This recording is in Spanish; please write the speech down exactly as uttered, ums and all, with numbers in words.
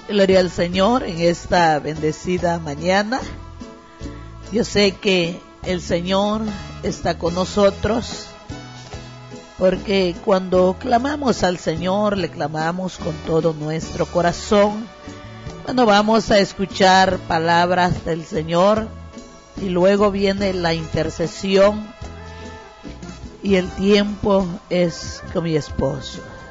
Gloria al Señor en esta bendecida mañana. Yo sé que el Señor está con nosotros, porque cuando clamamos al Señor, le clamamos con todo nuestro corazón. Cuando vamos a escuchar palabras del Señor, y luego viene la intercesión, y el tiempo es con mi esposo.